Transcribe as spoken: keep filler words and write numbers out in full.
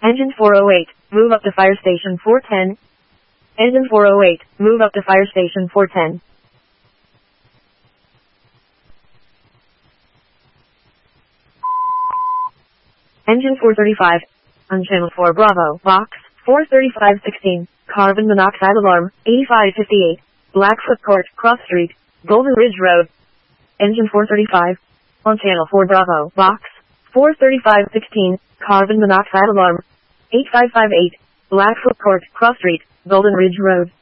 Engine four oh eight, move up to fire station four ten. Engine four oh eight, move up to fire station four ten. Engine four thirty-five, on channel four Bravo, box, four thirty-five sixteen, carbon monoxide alarm, eighty-five fifty-eight, Blackfoot Court, Cross Street, Golden Ridge Road. Engine four thirty-five, on channel four Bravo, box, four thirty-five sixteen, carbon monoxide alarm, eight five five eight, Blackfoot Court, Cross Street, Golden Ridge Road.